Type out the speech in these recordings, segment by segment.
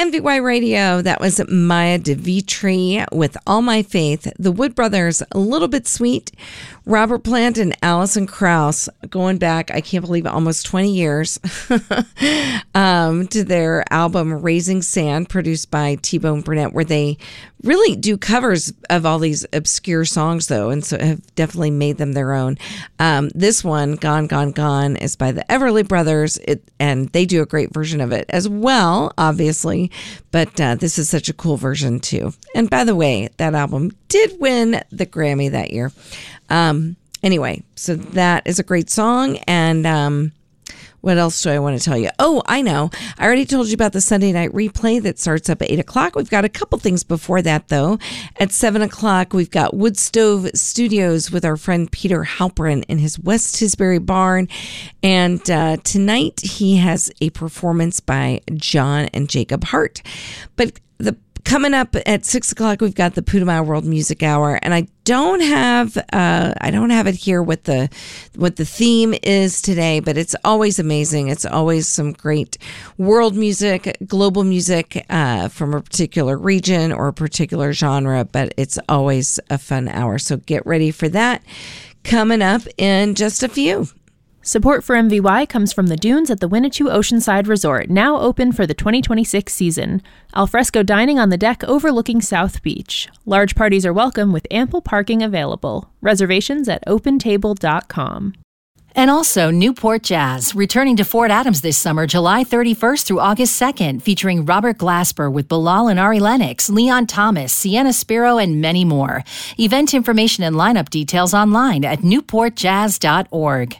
MVY Radio, that was Maya DeVitri with All My Faith. The Wood Brothers, A Little Bit Sweet. Robert Plant and Alison Krauss, going back, I can't believe it, almost 20 years, to their album Raising Sand, produced by T-Bone Burnett, where they really do covers of all these obscure songs, though, and so have definitely made them their own. This one, Gone, Gone, Gone, is by the Everly Brothers, and they do a great version of it as well, obviously, but this is such a cool version, too. And by the way, that album did win the Grammy that year. Anyway, so that is a great song, and what else do I want to tell you? Oh, I know. I already told you about the Sunday night replay that starts up at 8 o'clock. We've got a couple things before that, though. At 7 o'clock, we've got Wood Stove Studios with our friend Peter Halperin in his West Tisbury barn. And tonight, he has a performance by John and Jacob Hart. But coming up at 6 o'clock, we've got the Putumayo World Music Hour, and I don't have it here what the theme is today, but it's always amazing. It's always some great world music, global music from a particular region or a particular genre, but it's always a fun hour. So get ready for that coming up in just a few. Support for MVY comes from the Dunes at the Winnetou Oceanside Resort, now open for the 2026 season. Alfresco dining on the deck overlooking South Beach. Large parties are welcome with ample parking available. Reservations at opentable.com. And also Newport Jazz, returning to Fort Adams this summer, July 31st through August 2nd, featuring Robert Glasper with Bilal and Ari Lennox, Leon Thomas, Sienna Spiro, and many more. Event information and lineup details online at newportjazz.org.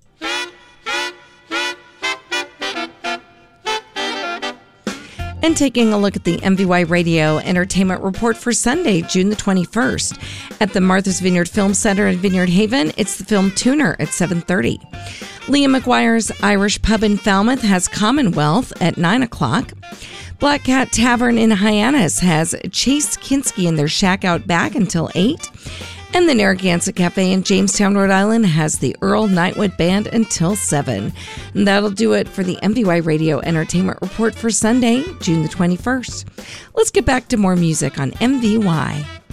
And taking a look at the MVY Radio Entertainment Report for Sunday, June the 21st. At the Martha's Vineyard Film Center in Vineyard Haven, it's the film Tuner at 7:30. Liam McGuire's Irish Pub in Falmouth has Commonwealth at 9 o'clock. Black Cat Tavern in Hyannis has Chase Kinski in their Shack Out Back until 8. And the Narragansett Cafe in Jamestown, Rhode Island has the Earl Nightwood Band until 7. And that'll do it for the MVY Radio Entertainment Report for Sunday, June the 21st. Let's get back to more music on MVY.